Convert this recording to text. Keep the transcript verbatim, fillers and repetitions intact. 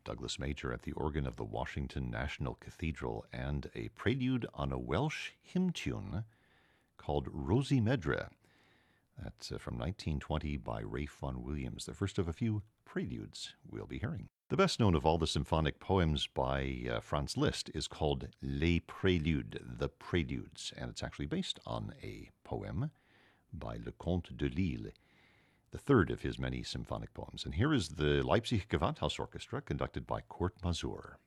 Douglas Major at the organ of the Washington National Cathedral, and a prelude on a Welsh hymn tune called Rosie Medre. That's uh, from nineteen twenty by Ralph Vaughan Williams, the first of a few preludes we'll be hearing. The best known of all the symphonic poems by uh, Franz Liszt is called Les Préludes, the Preludes, and it's actually based on a poem by Leconte de Lisle, the third of his many symphonic poems. And here is the Leipzig Gewandhaus Orchestra, conducted by Kurt Masur.